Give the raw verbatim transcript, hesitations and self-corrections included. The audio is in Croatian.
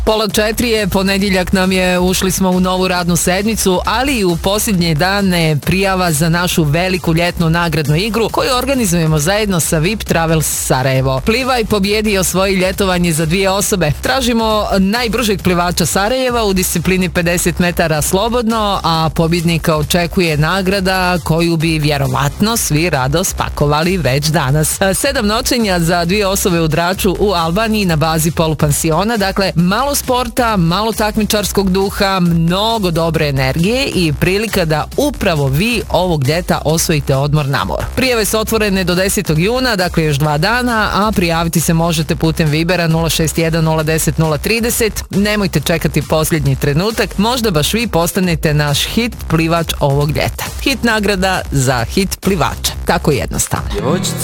Pola četiri je, ponedjeljak nam je, ušli smo u novu radnu sedmicu, ali i u posljednje dane prijava za našu veliku ljetnu nagradnu igru koju organizujemo zajedno sa V I P Travels Sarajevo. Plivaj pobjedi osvoji ljetovanje za dvije osobe. Tražimo najbržeg plivača Sarajeva u disciplini pedeset metara slobodno, a pobjednika očekuje nagrada koju bi vjerovatno svi rado spakovali već danas. Sedam noćenja za dvije osobe u Draču u Albaniji na bazi polupansiona, dakle malo sporta, malo takmičarskog duha, mnogo dobre energije i prilika da upravo vi ovog ljeta osvojite odmor na moru. Prijave su otvorene do desetog juna, dakle još dva dana, a prijaviti se možete putem Vibera nula šest jedan nula deset nula trideset. Nemojte čekati posljednji trenutak, možda baš vi postanete naš hit plivač ovog ljeta. Hit nagrada za hit plivača. Tako jednostavno.